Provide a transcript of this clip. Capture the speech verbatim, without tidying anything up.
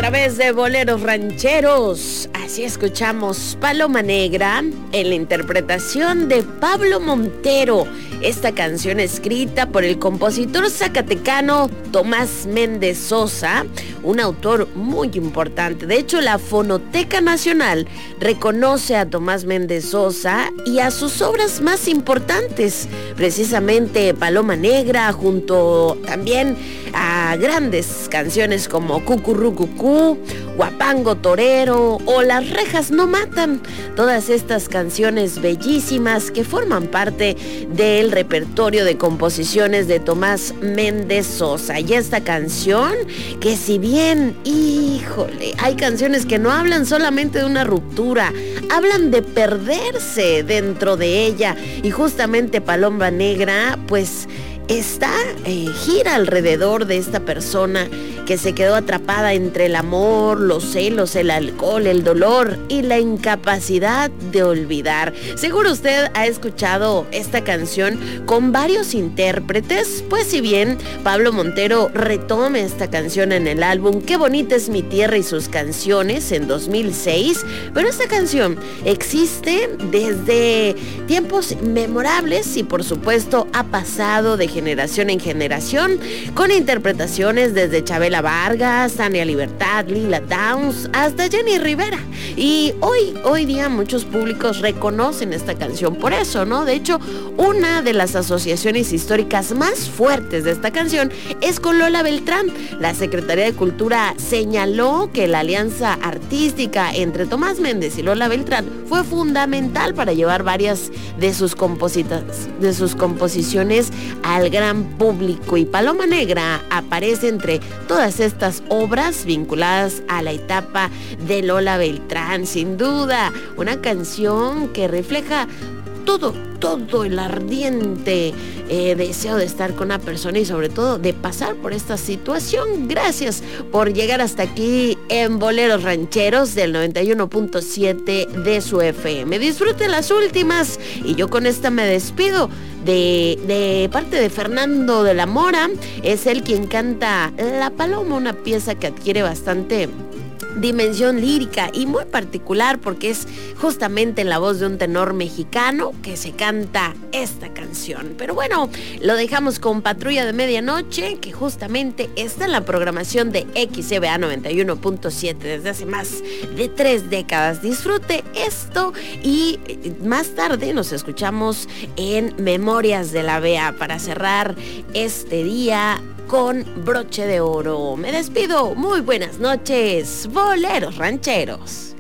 través de Boleros Rancheros. Así escuchamos Paloma Negra en la interpretación de Pablo Montero. Esta canción escrita por el compositor zacatecano Tomás Méndez Sosa, un autor muy importante. De hecho, la Fonoteca Nacional reconoce a Tomás Méndez Sosa y a sus obras más importantes, precisamente Paloma Negra, junto también a grandes canciones como Cucurrucucú, Guapango Torero o Las Rejas No Matan. Todas estas canciones bellísimas que forman parte del repertorio de composiciones de Tomás Méndez Sosa. Y esta canción, que si bien, híjole, hay canciones que no hablan solamente de una ruptura, hablan de perderse dentro de ella. Y justamente Paloma Negra, pues, está, eh, gira alrededor de esta persona que se quedó atrapada entre el amor, los celos, el alcohol, el dolor y la incapacidad de olvidar. Seguro usted ha escuchado esta canción con varios intérpretes, pues si bien Pablo Montero retoma esta canción en el álbum Qué bonita es mi tierra y sus canciones en dos mil seis, pero esta canción existe desde tiempos memorables y por supuesto ha pasado de generación en generación con interpretaciones desde Chabela Vargas, Tania Libertad, Lila Downs, hasta Jenny Rivera. Y hoy, hoy día muchos públicos reconocen esta canción por eso, ¿no? De hecho, una de las asociaciones históricas más fuertes de esta canción es con Lola Beltrán. La Secretaría de Cultura señaló que la alianza artística entre Tomás Méndez y Lola Beltrán fue fundamental para llevar varias de sus compositas, de sus composiciones al gran público. Y Paloma Negra aparece entre todas estas obras vinculadas a la etapa de Lola Beltrán. Sin duda, una canción que refleja todo, todo el ardiente eh, deseo de estar con una persona y sobre todo de pasar por esta situación. Gracias por llegar hasta aquí en Boleros Rancheros del noventa y uno punto siete de su F M. Disfrute las últimas y yo con esta me despido. De, de parte de Fernando de la Mora, es él quien canta La Paloma, una pieza que adquiere bastante dimensión lírica y muy particular porque es justamente en la voz de un tenor mexicano que se canta esta canción. Pero bueno, lo dejamos con Patrulla de Medianoche, que justamente está en la programación de X C B A noventa y uno punto siete desde hace más de tres décadas. Disfrute esto y más tarde nos escuchamos en Memorias de la B A para cerrar este día con broche de oro. Me despido, muy buenas noches, Boleros Rancheros.